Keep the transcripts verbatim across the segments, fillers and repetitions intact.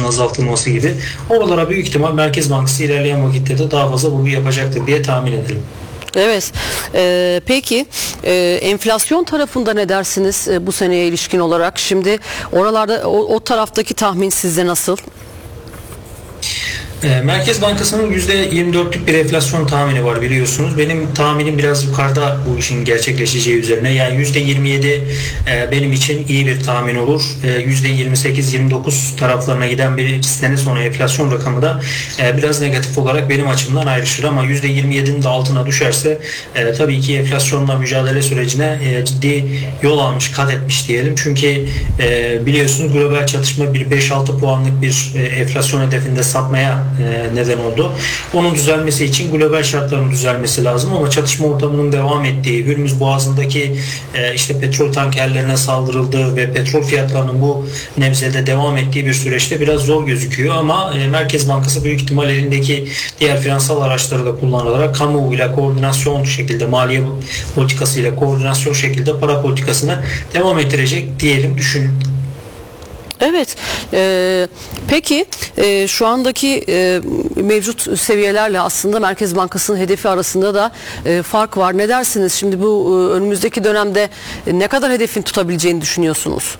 faizinin azaltılması gibi. Oralara büyük ihtimal Merkez Bankası ilerleyen vakitte de daha fazla vurgu yapacaktır diye tahmin edelim. Evet. Ee, peki e, enflasyon tarafında ne dersiniz e, bu seneye ilişkin olarak? Şimdi oralarda o, o taraftaki tahmin sizde nasıl? Merkez Bankası'nın yüzde yirmi dörtlük bir enflasyon tahmini var biliyorsunuz. Benim tahminim biraz yukarıda bu işin gerçekleşeceği üzerine. Yani yüzde yirmi yedi benim için iyi bir tahmin olur. yüzde yirmi sekiz yirmi dokuz taraflarına giden bir sene sonra enflasyon rakamı da biraz negatif olarak benim açımdan ayrışır. Ama yüzde yirmi yedinin de altına düşerse tabii ki enflasyonla mücadele sürecine ciddi yol almış, kat etmiş diyelim. Çünkü biliyorsunuz global çatışma bir beş altı puanlık bir enflasyon hedefinde sapmaya neden oldu. Onun düzelmesi için global şartların düzelmesi lazım ama çatışma ortamının devam ettiği, Hürmüz Boğazı'ndaki işte petrol tankerlerine saldırıldığı ve petrol fiyatlarının bu nebzede devam ettiği bir süreçte biraz zor gözüküyor ama Merkez Bankası büyük ihtimal elindeki diğer finansal araçları da kullanarak kamuoyuyla koordinasyon şekilde, maliye politikasıyla koordinasyon şekilde para politikasını devam ettirecek diyelim, düşün. Evet. E, peki e, şu andaki e, mevcut seviyelerle aslında Merkez Bankası'nın hedefi arasında da e, fark var. Ne dersiniz? Şimdi bu e, önümüzdeki dönemde e, ne kadar hedefin tutabileceğini düşünüyorsunuz?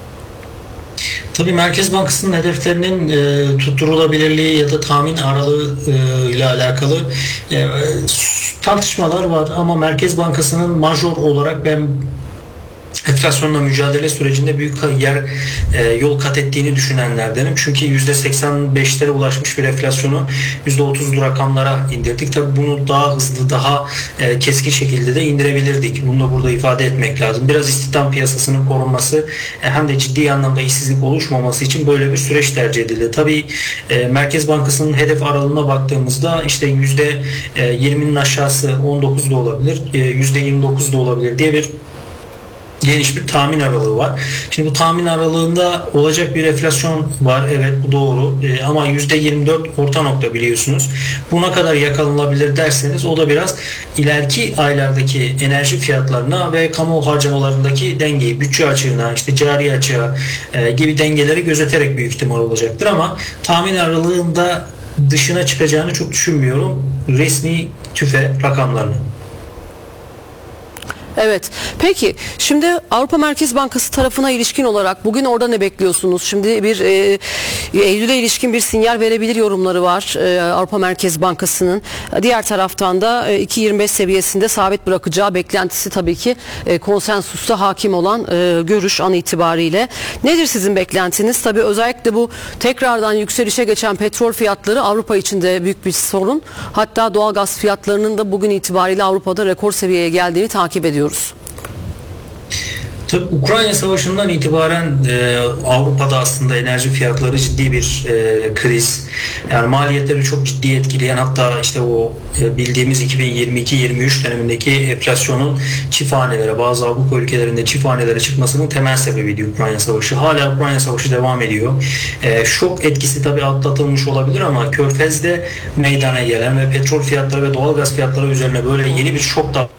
Tabii Merkez Bankası'nın hedeflerinin e, tutturulabilirliği ya da tahmin aralığı e, ile alakalı e, tartışmalar var ama Merkez Bankası'nın major olarak ben enflasyonla mücadele sürecinde büyük yer e, yol kat ettiğini düşünenlerdenim. Çünkü yüzde seksen beşlere ulaşmış bir enflasyonu yüzde otuzlu rakamlara indirdik. Tabii bunu daha hızlı, daha e, keskin şekilde de indirebilirdik. Bunu da burada ifade etmek lazım. Biraz istihdam piyasasının korunması e, hem de ciddi anlamda işsizlik oluşmaması için böyle bir süreç tercih edildi. Tabii e, Merkez Bankası'nın hedef aralığına baktığımızda işte yüzde yirminin aşağısı on dokuz da olabilir, e, yüzde yirmi dokuz da olabilir diye bir geniş bir tahmin aralığı var. Şimdi bu tahmin aralığında olacak bir enflasyon var. Evet, bu doğru. E, ama yüzde yirmi dört orta nokta biliyorsunuz. Buna kadar yakalanabilir derseniz o da biraz ileriki aylardaki enerji fiyatlarına ve kamu harcamalarındaki dengeyi, bütçe açığına, işte cari açığa e, gibi dengeleri gözeterek büyük ihtimal olacaktır ama tahmin aralığında dışına çıkacağını çok düşünmüyorum resmi tüfe rakamlarını. Evet. Peki şimdi Avrupa Merkez Bankası tarafına ilişkin olarak bugün orada ne bekliyorsunuz? Şimdi bir e, Eylül'e ilişkin bir sinyal verebilir yorumları var e, Avrupa Merkez Bankası'nın. Diğer taraftan da e, iki virgül yirmi beş seviyesinde sabit bırakacağı beklentisi tabii ki e, konsensusta hakim olan e, görüş an itibariyle. Nedir sizin beklentiniz? Tabii özellikle bu tekrardan yükselişe geçen petrol fiyatları Avrupa için de büyük bir sorun. Hatta doğalgaz fiyatlarının da bugün itibariyle Avrupa'da rekor seviyeye geldiğini takip ediyoruz. Tabii Ukrayna Savaşı'ndan itibaren e, Avrupa'da aslında enerji fiyatları ciddi bir e, kriz. Yani maliyetleri çok ciddi etkileyen, hatta işte o e, bildiğimiz iki bin yirmi iki yirmi üç dönemindeki enflasyonun çift hanelere, bazı Avrupa ülkelerinde çift hanelere çıkmasının temel sebebiydi Ukrayna Savaşı. Hala Ukrayna Savaşı devam ediyor. E, şok etkisi tabii atlatılmış olabilir ama Körfez'de meydana gelen ve petrol fiyatları ve doğalgaz fiyatları üzerine böyle yeni bir şok da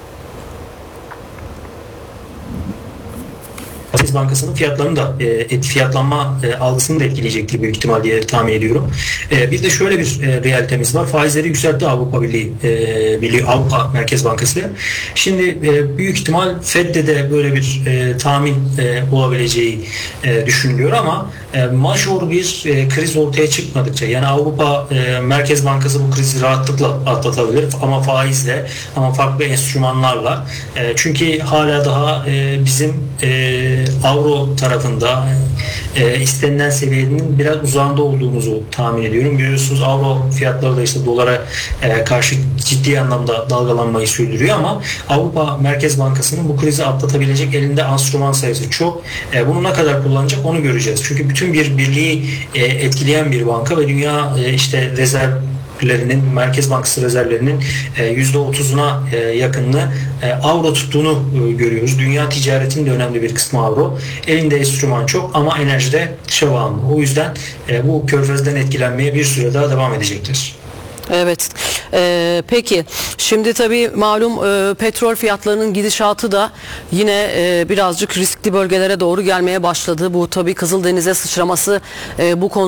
Merkez Bankası'nın fiyatlarını da e, fiyatlanma e, algısını da etkileyecektir büyük ihtimal diye tahmin ediyorum. E, bir de şöyle bir e, realitemiz var. Faizleri yükseltti Avrupa Birliği, e, Birliği Avrupa Merkez Bankası. Şimdi e, büyük ihtimal Fed'de de böyle bir e, tahmin e, olabileceği e, düşünülüyor ama e, major bir e, kriz ortaya çıkmadıkça, yani Avrupa e, Merkez Bankası bu krizi rahatlıkla atlatabilir ama faizle, ama farklı enstrümanlarla. E, çünkü hala daha e, bizim e, Avro tarafında e, istenilen seviyenin biraz uzağında olduğumuzu tahmin ediyorum. Biliyorsunuz Avro fiyatları da işte dolara e, karşı ciddi anlamda dalgalanmayı sürdürüyor ama Avrupa Merkez Bankası'nın bu krizi atlatabilecek elinde enstrüman sayısı çok. E, bunu ne kadar kullanacak onu göreceğiz. Çünkü bütün bir birliği e, etkileyen bir banka ve dünya e, işte rezerv Merkez Bankası rezervlerinin yüzde otuzuna yakınını avro tuttuğunu görüyoruz. Dünya ticaretinin de önemli bir kısmı avro. Elinde enstrüman çok ama enerjide dışa bağımlı. O yüzden bu körfezden etkilenmeye bir süre daha devam edecektir. Evet. Ee, peki şimdi tabii malum e, petrol fiyatlarının gidişatı da yine e, birazcık riskli bölgelere doğru gelmeye başladı. Bu tabii Kızıldeniz'e sıçraması e, bu konu